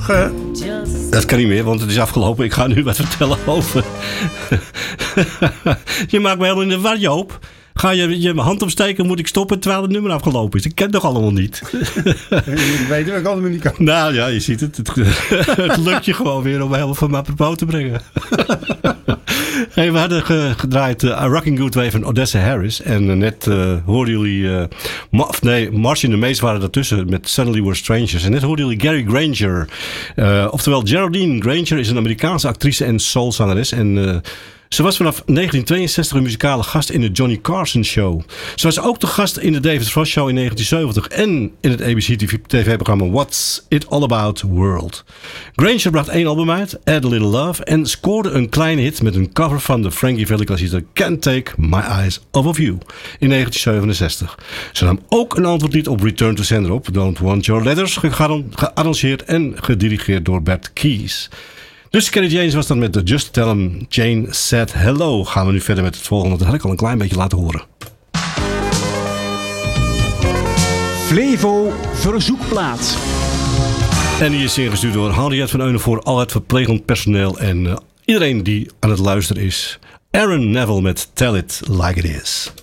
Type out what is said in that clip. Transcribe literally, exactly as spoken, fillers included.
nog... Uh... Dat kan niet meer, want het is afgelopen. Ik ga nu wat vertellen over... Je maakt me helemaal in de war, Joop. Ga je je hand opsteken, moet ik stoppen terwijl het nummer afgelopen is. Ik ken het toch allemaal niet. Ik weet wat ik allemaal niet kan. Nou ja, je ziet het. Het, het lukt je gewoon weer om heel van apropos te brengen. Hey, we hadden ge, gedraaid uh, Rocking Good Way van Odessa Harris. En uh, net uh, hoorden jullie... Uh, Ma- nee, Marcy en de Maze waren daartussen met Suddenly We're Strangers. En net hoorden jullie Gary Granger. Uh, oftewel Geraldine Granger is een Amerikaanse actrice en soulzangeres. En... Uh, Ze was vanaf negentien tweeënzestig een muzikale gast in de Johnny Carson Show. Ze was ook de gast in de David Frost Show in negentien zeventig en in het A B C T V-programma What's It All About World. Granger bracht één album uit, Add a Little Love, en scoorde een kleine hit met een cover van de Frankie Valli klassieker Can't Take My Eyes Off of You in negentien zevenenzestig. Ze nam ook een antwoordlied op Return to Sender op, Don't Want Your Letters, gearrangeerd en gedirigeerd door Bert Keys. Dus Kenny James was dan met de Just Tell 'em Jane Said Hello. Gaan we nu verder met het volgende. Dat had ik al een klein beetje laten horen. Flevo Verzoekplaat. En die is ingestuurd door Henriette van Eunen voor al het verplegend personeel en uh, iedereen die aan het luisteren is. Aaron Neville met Tell It Like It Is.